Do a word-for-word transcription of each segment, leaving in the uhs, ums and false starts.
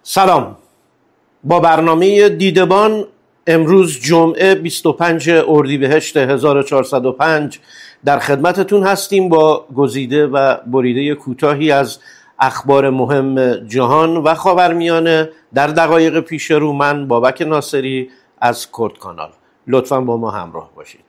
سلام. با برنامه دیدبان امروز جمعه بیست و پنجم اردیبهشت هزار و چهارصد و پنج در خدمتتون هستیم با گزیده و بریده کوتاهی از اخبار مهم جهان و خاورمیانه در دقایق پیش رو. من بابک ناصری از کرد کانال. لطفاً با ما همراه باشید.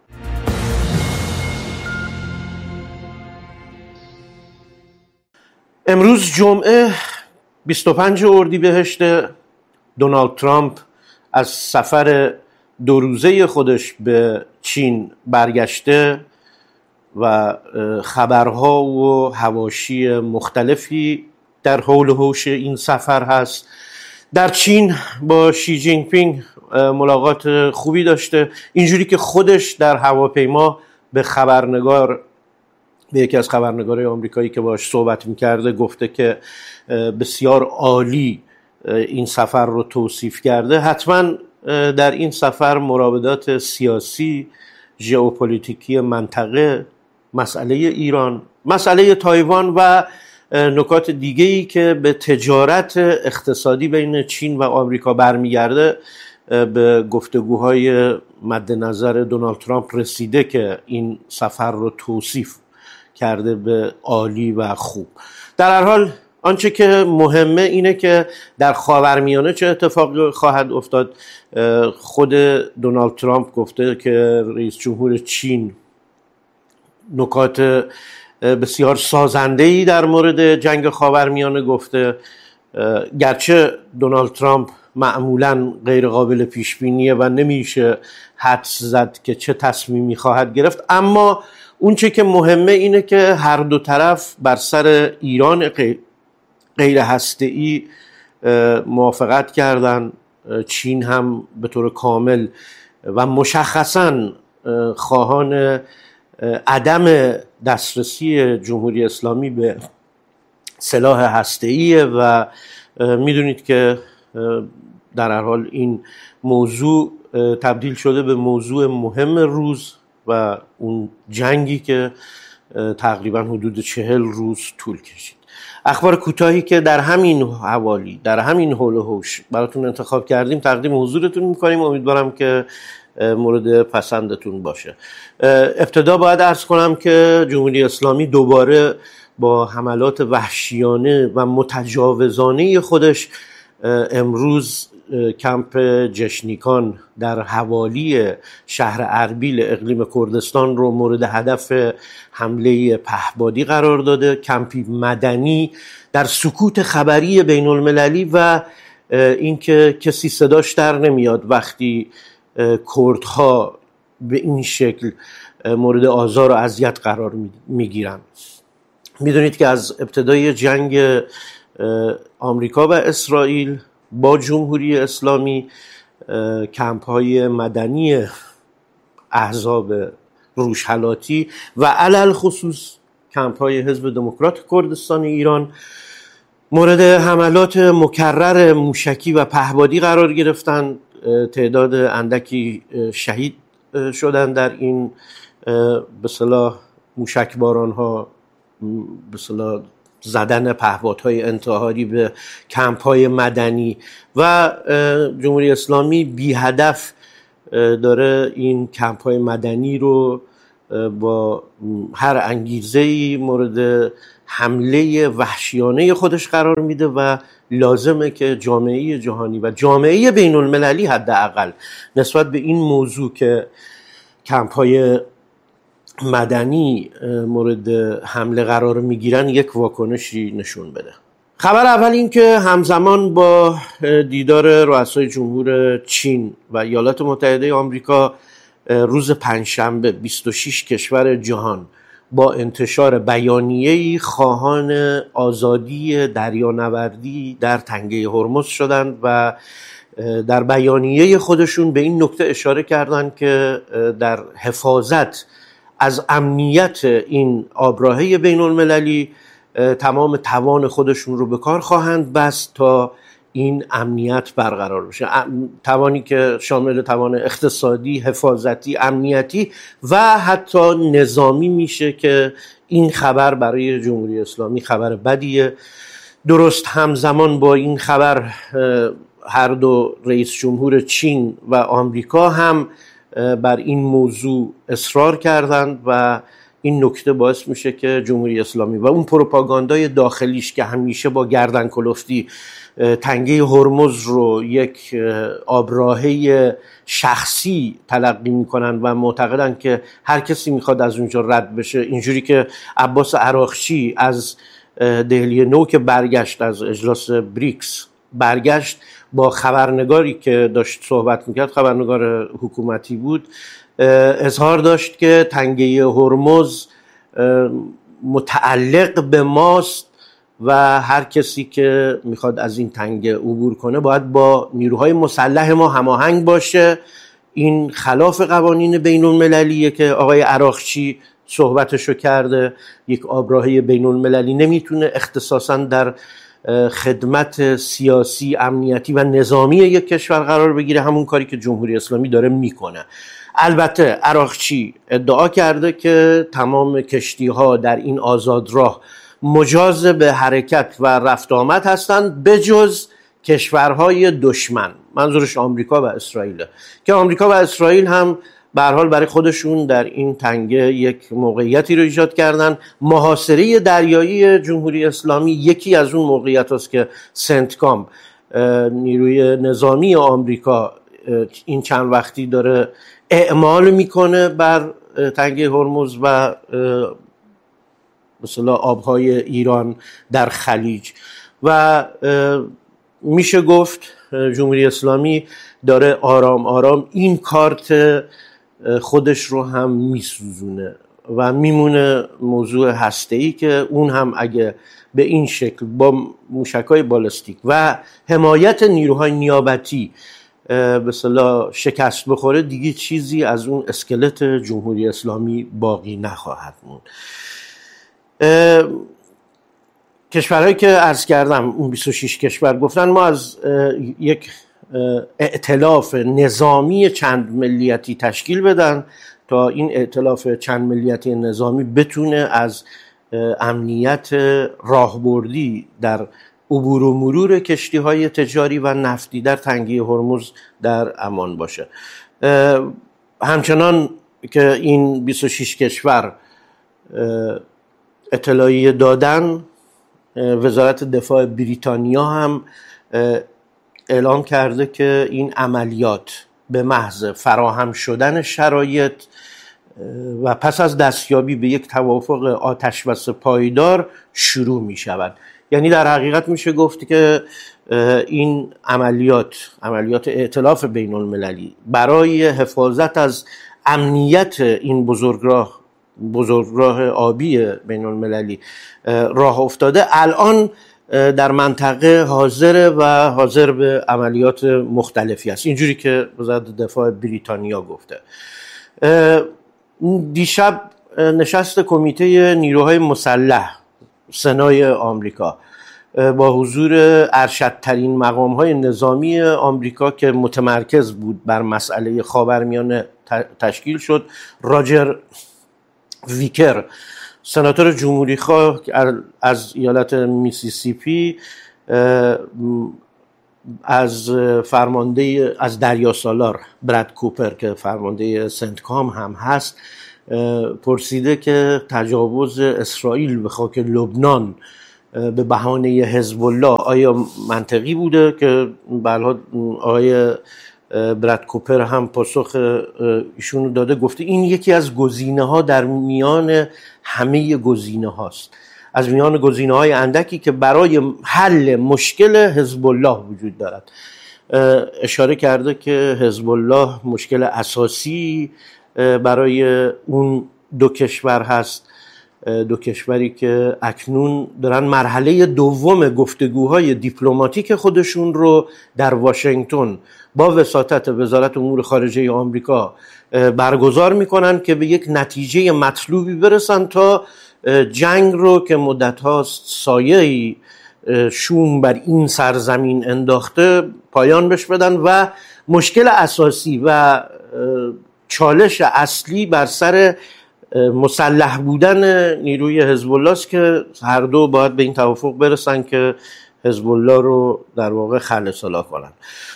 امروز جمعه بیست و پنجم اردیبهشت دونالد ترامپ از سفر دو روزه خودش به چین برگشته و خبرها و حواشی مختلفی در حول و حوش این سفر هست. در چین با شی جین پینگ ملاقات خوبی داشته، اینجوری که خودش در هواپیما به خبرنگار به یکی از خبرنگارای آمریکایی که باهاش صحبت می‌کرده گفته که بسیار عالی این سفر رو توصیف کرده. حتما در این سفر مراودات سیاسی، ژئوپلیتیکی منطقه، مسئله ایران، مسئله تایوان و نکات دیگه‌ای که به تجارت اقتصادی بین چین و آمریکا برمیگرده به گفتگوهای مد نظر دونالد ترامپ رسیده که این سفر رو توصیف کرده به عالی و خوب. در هر حال آنچه که مهمه اینه که در خاورمیانه چه اتفاقی خواهد افتاد. خود دونالد ترامپ گفته که رئیس جمهور چین نکات بسیار سازنده‌ای در مورد جنگ خاورمیانه گفته، گرچه دونالد ترامپ معمولاً غیر قابل پیش بینیه و نمیشه حدس زد که چه تصمیمی خواهد گرفت، اما اون چه که مهمه اینه که هر دو طرف بر سر ایران غیر هسته‌ای موافقت کردن. چین هم به طور کامل و مشخصاً خواهان عدم دسترسی جمهوری اسلامی به سلاح هسته‌ایه و میدونید که در هر حال این موضوع تبدیل شده به موضوع مهم روز و اون جنگی که تقریبا حدود چهل روز طول کشید. اخبار کوتاهی که در همین حوالی در همین حول و حوش براتون انتخاب کردیم تقدیم حضورتون میکنیم. امیدوارم که مورد پسندتون باشه. ابتدا باید عرض کنم که جمهوری اسلامی دوباره با حملات وحشیانه و متجاوزانه خودش امروز کمپ جشنیکان در حوالی شهر اربیل اقلیم کردستان رو مورد هدف حمله پهپادی قرار داده. کمپی مدنی در سکوت خبری بین المللی و اینکه کسی صداش در نمیاد وقتی کردها به این شکل مورد آزار و اذیت قرار میگیرن. میدونید که از ابتدای جنگ آمریکا و اسرائیل با جمهوری اسلامی کمپ های مدنی احزاب روشحلاتی و علل خصوص کمپ های حزب دموکرات کردستان ایران مورد حملات مکرر موشکی و پهپادی قرار گرفتند. تعداد اندکی شهید شدن در این به اصطلاح موشکباران ها، به اصطلاح زدن پهپادهای انتحاری به کمپ‌های مدنی و جمهوری اسلامی بی هدف داره این کمپ‌های مدنی رو با هر انگیزه‌ای مورد حمله وحشیانه خودش قرار میده و لازمه که جامعه جهانی و جامعه بین المللی حداقل نسبت به این موضوع که کمپ‌های مدنی مورد حمله قرار میگیرن یک واکنشی نشون بده. خبر اول این که همزمان با دیدار رؤسای جمهور چین و ایالات متحده آمریکا روز پنجشنبه بیست و شش کشور جهان با انتشار بیانیه‌ای خواهان آزادی دریانوردی در تنگه هرمز شدند و در بیانیه خودشون به این نکته اشاره کردند که در حفاظت از امنیت این آبراهه بین المللی تمام توان خودشون رو به کار خواهند بست تا این امنیت برقرار بشه. توانی که شامل توان اقتصادی، حفاظتی، امنیتی و حتی نظامی میشه که این خبر برای جمهوری اسلامی خبر بدیه. درست همزمان با این خبر هر دو رئیس جمهور چین و آمریکا هم بر این موضوع اصرار کردند و این نکته باعث میشه که جمهوری اسلامی و اون پروپاگاندای داخلیش که همیشه با گردن کلفتی تنگه هرمز رو یک آبراهه شخصی تلقی میکنن و معتقدن که هر کسی میخواد از اونجا رد بشه، اینجوری که عباس عراقچی از دهلی نو که برگشت از اجلاس بریکس برگشت، با خبرنگاری که داشت صحبت میکرد، خبرنگار حکومتی بود، اظهار داشت که تنگه هرمز متعلق به ماست و هر کسی که میخواد از این تنگه عبور کنه باید با نیروهای مسلح ما هماهنگ باشه. این خلاف قوانین بین المللیه که آقای عراقچی صحبتشو کرده. یک آبراهه بین المللی نمیتونه اختصاصا در خدمت سیاسی، امنیتی و نظامی یک کشور قرار بگیره، همون کاری که جمهوری اسلامی داره میکنه. البته عراقچی ادعا کرده که تمام کشتی‌ها در این آزادراه مجاز به حرکت و رفت آمد هستند بجز کشورهای دشمن، منظورش آمریکا و اسرائیل، که آمریکا و اسرائیل هم به هر حال برای خودشون در این تنگه یک موقعیتی رو ایجاد کردن. محاصره دریایی جمهوری اسلامی یکی از اون موقعیت هست که سنتکام، نیروی نظامی آمریکا، این چند وقتی داره اعمال میکنه بر تنگه هرمز و مثلا آبهای ایران در خلیج. و میشه گفت جمهوری اسلامی داره آرام آرام این کارت خودش رو هم میسوزونه و میمونه موضوع هسته‌ای که اون هم اگه به این شکل با موشک‌های بالستیک و حمایت نیروهای نیابتی به اصطلاح شکست بخوره، دیگه چیزی از اون اسکلت جمهوری اسلامی باقی نخواهد موند. کشورهایی که عرض کردم، اون بیست و شش کشور، گفتن ما از یک ائتلاف نظامی چند ملیتی تشکیل بدن تا این ائتلاف چند ملیتی نظامی بتونه از امنیت راهبردی در عبور و مرور کشتی‌های تجاری و نفتی در تنگه هرمز در امان باشه. همچنان که این بیست و شش کشور اطلاعیه دادن، وزارت دفاع بریتانیا هم اعلام کرده که این عملیات به محض فراهم شدن شرایط و پس از دستیابی به یک توافق آتشبس پایدار شروع می شود. یعنی در حقیقت میشه گفت که این عملیات عملیات ائتلاف بین المللی برای حفاظت از امنیت این بزرگراه بزرگراه آبی بین المللی راه افتاده، الان در منطقه حاضر و حاضر به عملیات مختلفی است، اینجوری که وزارت دفاع بریتانیا گفته. دیشب نشست کمیته نیروهای مسلح سنای آمریکا با حضور ارشدترین مقام‌های نظامی آمریکا که متمرکز بود بر مسئله خاورمیانه تشکیل شد. راجر ویکر، سناتور جمهوری‌خواه از ایالت میسیسیپی، از فرمانده از دریا سالار براد کوپر که فرمانده سنتکام هم هست، پرسیده که تجاوز اسرائیل به خاک لبنان به بهانه حزب الله آیا منطقی بوده؟ که بله، آقای براد کوپر هم پاسخ ایشونو داده، گفته این یکی از گزینه ها در میان همه گزینه هاست، از میان گزینه های اندکی که برای حل مشکل حزب الله وجود دارد. اشاره کرده که حزب الله مشکل اساسی برای اون دو کشور هست، دو کشوری که اکنون دارن مرحله دوم گفتگوهای دیپلماتیک خودشون رو در واشنگتن با وساطت وزارت امور خارجه آمریکا برگزار میکنن که به یک نتیجه مطلوبی برسن تا جنگ رو که مدت هاست سایه‌ای شوم بر این سرزمین انداخته پایان بش بدن و مشکل اساسی و چالش اصلی بر سر مسلح بودن نیروی حزب الله است که هر دو باید به این توافق برسن که حزب الله رو در واقع خلع سلاح کنن.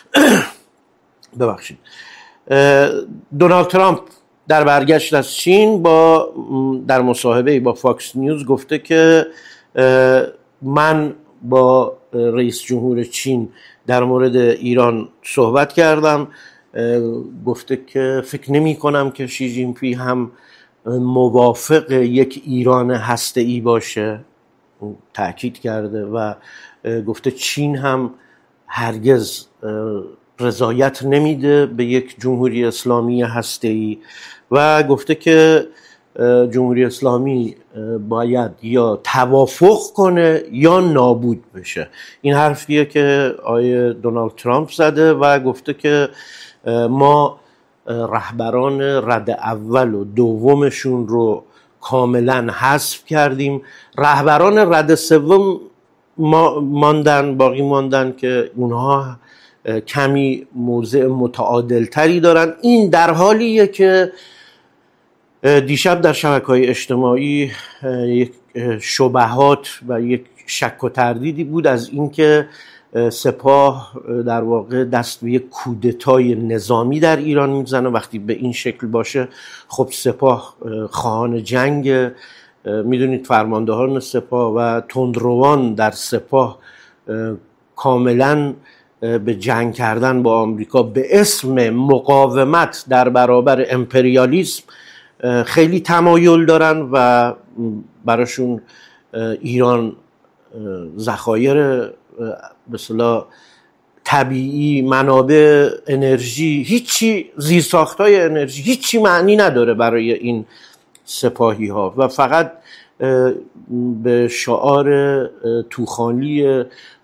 ببخشید. دونالد ترامپ در برگشت از چین با در مصاحبه با فاکس نیوز گفته که من با رئیس جمهور چین در مورد ایران صحبت کردم، گفته که فکر نمی کنم که شی جین پینگ هم موافق یک ایران هسته‌ای باشه، تأکید کرده و گفته چین هم هرگز رضایت نمیده به یک جمهوری اسلامی هسته‌ای و گفته که جمهوری اسلامی باید یا توافق کنه یا نابود بشه. این حرفیه که آقای دونالد ترامپ زده و گفته که ما رهبران رده اول و دومشون رو کاملا حذف کردیم، رهبران رده سوم ماندن باقی ماندن که اونها کمی موضع متعادل تری دارن. این در حالیه که دیشب در شبکه‌های اجتماعی یک شبهات و یک شک و تردیدی بود از اینکه سپاه در واقع دست به یک کودتای نظامی در ایران میزنه. وقتی به این شکل باشه خب سپاه خواهان جنگ، میدونید فرماندهان سپاه و تندروان در سپاه کاملا به جنگ کردن با آمریکا به اسم مقاومت در برابر امپریالیسم خیلی تمایل دارن و براشون ایران ذخایر به اصطلاح طبیعی، منابع انرژی، هیچی، زیرساختای انرژی هیچی معنی نداره برای این سپاهی ها و فقط به شعار توخالی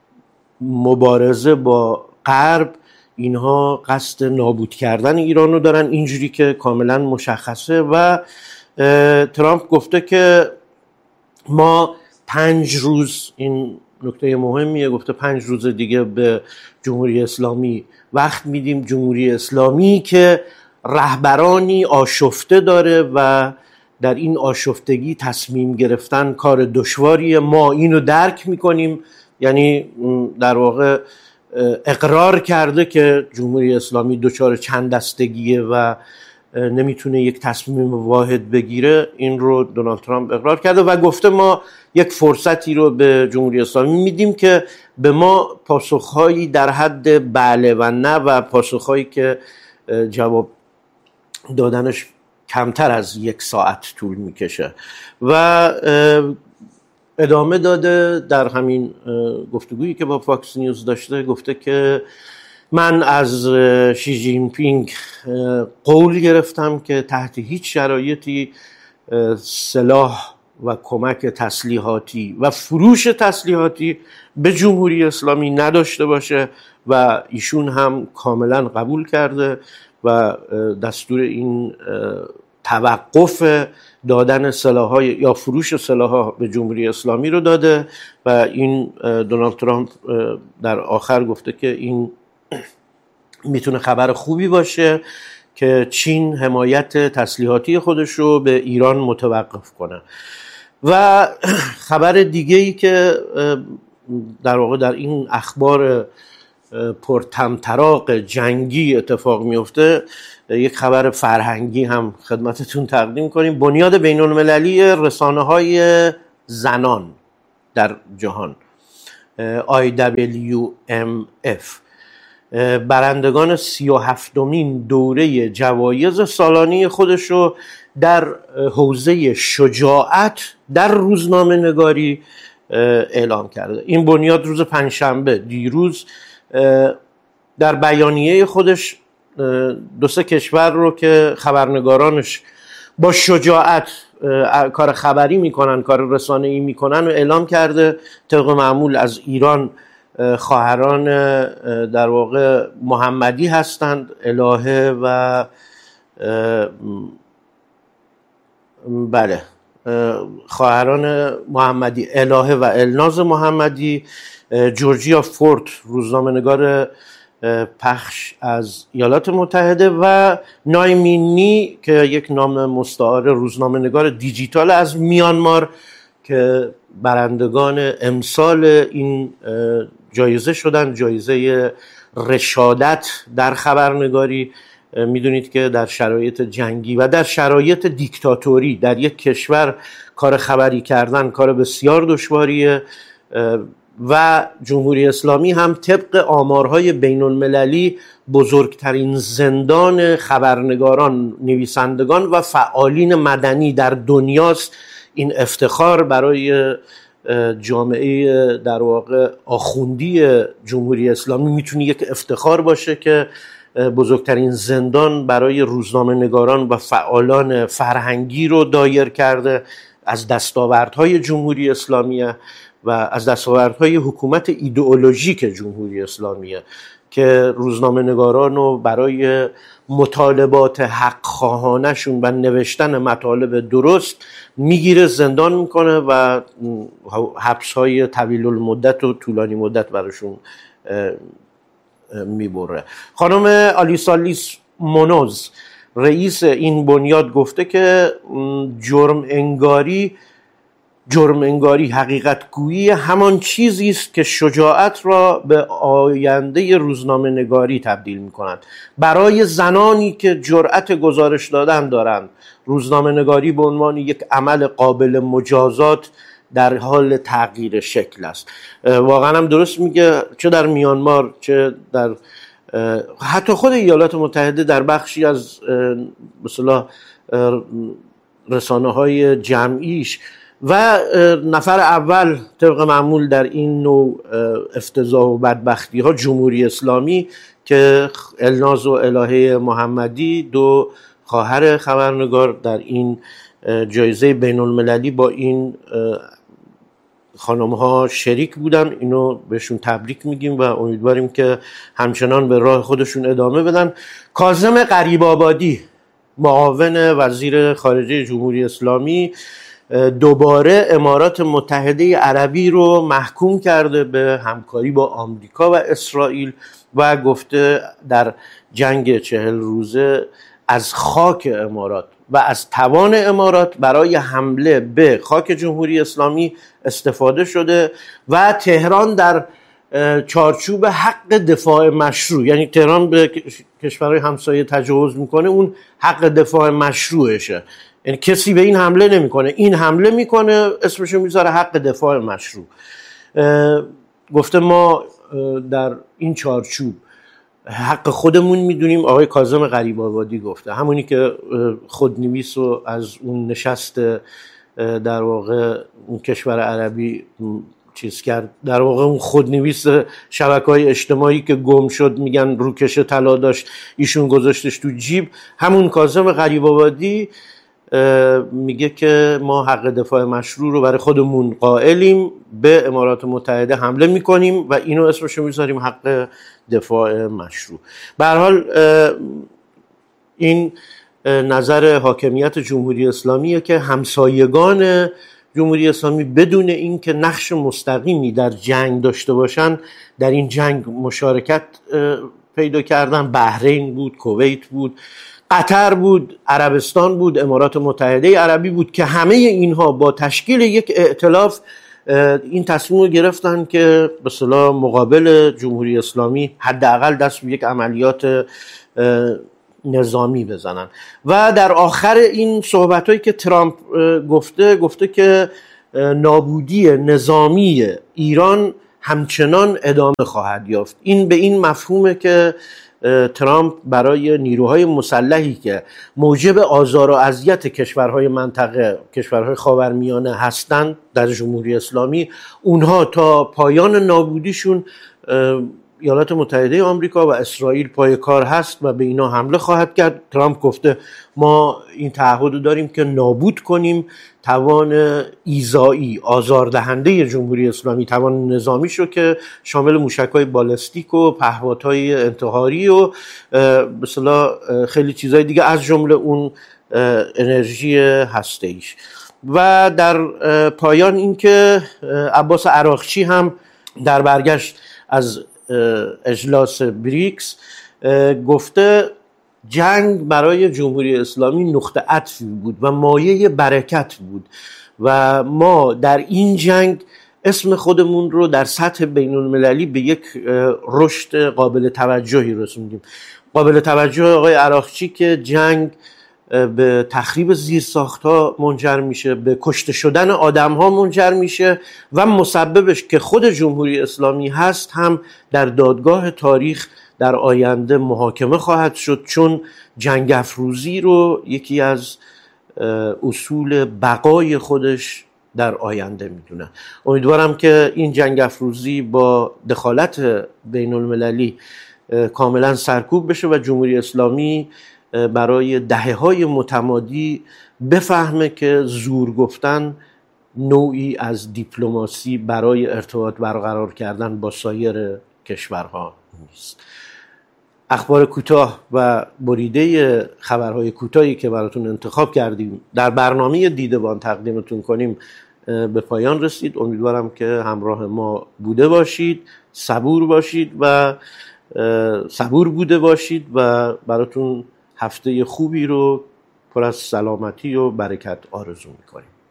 مبارزه با غرب اینها قصد نابود کردن ایران رو دارن، اینجوری که کاملا مشخصه. و ترامپ گفته که ما پنج روز، این نکته مهمیه، گفته پنج روز دیگه به جمهوری اسلامی وقت میدیم، جمهوری اسلامی که رهبرانی آشفته داره و در این آشفتگی تصمیم گرفتن کار دشواریه، ما اینو درک میکنیم. یعنی در واقع اقرار کرده که جمهوری اسلامی دچار چند دستگیه و نمیتونه یک تصمیم واحد بگیره. این رو دونالد ترامپ اقرار کرده و گفته ما یک فرصتی رو به جمهوری اسلامی میدیم که به ما پاسخهایی در حد بله و نه و پاسخهایی که جواب دادنش کمتر از یک ساعت طول میکشه. و ادامه داده در همین گفتگویی که با فاکس نیوز داشته، گفته که من از شی جین پینگ قول گرفتم که تحت هیچ شرایطی سلاح و کمک تسلیحاتی و فروش تسلیحاتی به جمهوری اسلامی نداشته باشه و ایشون هم کاملا قبول کرده و دستور این توقف دادن سلاح‌های یا فروش سلاح‌ها به جمهوری اسلامی رو داده و این دونالد ترامپ در آخر گفته که این میتونه خبر خوبی باشه که چین حمایت تسلیحاتی خودش رو به ایران متوقف کنه. و خبر دیگه‌ای که در واقع در این اخبار پرطمطراق جنگی اتفاق میفته، یک خبر فرهنگی هم خدمتتون تقدیم کنیم. بنیاد بین‌المللی رسانه‌های زنان در جهان آی دبلیو ام اف برندگان سی و هفتمین دوره جوایز سالانه خودش رو در حوزه شجاعت در روزنامه نگاری اعلام کرده. این بنیاد روز پنجشنبه دیروز در بیانیه خودش دو سه کشور رو که خبرنگارانش با شجاعت کار خبری میکنن، کار رسانه‌ای میکنن و اعلام کرده. طبق معمول از ایران خواهران در واقع محمدی هستند، الهه و بله خواهران محمدی الهه و الناز محمدی. جورجیا فورت روزنامه‌نگار پخش از ایالات متحده و نایمینی که یک نام مستعار روزنامه‌نگار دیجیتال از میانمار که برندگان امسال این جایزه شدن، جایزه رشادت در خبرنگاری. میدونید که در شرایط جنگی و در شرایط دیکتاتوری در یک کشور کار خبری کردن کار بسیار دشواریه و جمهوری اسلامی هم طبق آمارهای بین المللی بزرگترین زندان خبرنگاران، نویسندگان و فعالین مدنی در دنیاست. این افتخار برای جامعه در واقع آخوندی جمهوری اسلامی میتونه یک افتخار باشه که بزرگترین زندان برای روزنامه نگاران و فعالان فرهنگی رو دایر کرده. از دستاوردهای جمهوری اسلامیه و از دستاوردهای حکومت ایدئولوژیک جمهوری اسلامیه که روزنامه نگاران رو برای مطالبات حق خواهانشون و نوشتن مطالب درست میگیره، زندان میکنه و حبسهای طویل المدت و طولانی مدت براشون میبره. خانم آلیسالیس مونوز رئیس این بنیاد گفته که جرم انگاری جرم انگاری حقیقت گویی همان چیزی است که شجاعت را به آینده روزنامه نگاری تبدیل می کند. برای زنانی که جرأت گزارش دادن دارند، روزنامه نگاری به عنوان یک عمل قابل مجازات در حال تغییر شکل است. واقعا هم درست میگه، چه در میانمار چه در حتی خود ایالات متحده در بخشی از مثلا رسانه های جمعیش و نفر اول طبق معمول در این نوع افتضاح و بدبختی ها جمهوری اسلامی که الناز و الهه محمدی دو خواهر خبرنگار در این جایزه بین المللی با این خانم ها شریک بودن. اینو بهشون تبریک میگیم و امیدواریم که همچنان به راه خودشون ادامه بدن. کاظم غریب آبادی معاون وزیر خارجه جمهوری اسلامی دوباره امارات متحده عربی رو محکوم کرده به همکاری با آمریکا و اسرائیل و گفته در جنگ چهل روزه از خاک امارات و از توان امارات برای حمله به خاک جمهوری اسلامی استفاده شده و تهران در چارچوب حق دفاع مشروع، یعنی تهران به کشورهای همسایه تجاوز میکنه، اون حق دفاع مشروعشه، یعنی کسی به این حمله نمیکنه، این حمله میکنه اسمشو میذاره حق دفاع مشروع. گفته ما در این چارچوب حق خودمون میدونیم. آقای کاظم غریب آبادی گفته، همونی که خودنویس و از اون نشست در واقع اون کشور عربی چیز کرد، در واقع اون خودنویس شبکه‌های اجتماعی که گم شد، میگن روکش طلا داشت ایشون گذاشتش تو جیب، همون کاظم غریب آبادی میگه که ما حق دفاع مشروع رو برای خودمون قائلیم، به امارات متحده حمله میکنیم و اینو اسمشو میذاریم حق دفاع مشروع. به هر حال این نظر حاکمیت جمهوری اسلامیه که همسایگان جمهوری اسلامی بدون اینکه نقش مستقیمی در جنگ داشته باشن در این جنگ مشارکت پیدا کردن. بحرین بود، کویت بود، قطر بود، عربستان بود، امارات متحده عربی بود که همه اینها با تشکیل یک ائتلاف این تصمیم رو گرفتن که به اصطلاح مقابل جمهوری اسلامی حداقل دست به یک عملیات نظامی بزنن. و در آخر این صحبتایی که ترامپ گفته گفته که نابودی نظامی ایران همچنان ادامه خواهد یافت. این به این مفهومه که ترامپ برای نیروهای مسلحی که موجب آزار و اذیت کشورهای منطقه، کشورهای خاورمیانه هستند در جمهوری اسلامی، اونها تا پایان نابودیشون ایالات متحده آمریکا و اسرائیل پای کار هست و به اینا حمله خواهد کرد. ترامپ گفته ما این تعهد رو داریم که نابود کنیم توان ایذایی آزاردهنده جمهوری اسلامی، توان نظامیش رو که شامل موشک‌های بالستیک و پهپادهای انتحاری و به اصطلاح خیلی چیزای دیگه از جمله اون انرژی هسته‌ایش. و در پایان این که عباس عراقچی هم در برگشت از اجلاس بریکس گفته جنگ برای جمهوری اسلامی نقطه عطفی بود و مایه برکت بود و ما در این جنگ اسم خودمون رو در سطح بین المللی به یک رشد قابل توجهی رسوندیم. قابل توجه آقای عراقچی که جنگ به تخریب زیرساخت‌ها منجر میشه، به کشته شدن آدم‌ها منجر میشه و مسببش که خود جمهوری اسلامی هست هم در دادگاه تاریخ در آینده محاکمه خواهد شد، چون جنگ افروزی رو یکی از اصول بقای خودش در آینده میدونه. امیدوارم که این جنگ افروزی با دخالت بین المللی کاملا سرکوب بشه و جمهوری اسلامی برای دهه‌های متمادی بفهمه که زور گفتن نوعی از دیپلماسی برای ارتباط برقرار کردن با سایر کشورها نیست. اخبار کوتاه و بریده خبرهای کوتاهی که براتون انتخاب کردیم در برنامه دیدبان تقدیمتون کنیم به پایان رسید. امیدوارم که همراه ما بوده باشید، صبور باشید و صبور بوده باشید و براتون هفته خوبی رو پر از سلامتی و برکت آرزو می‌کنیم.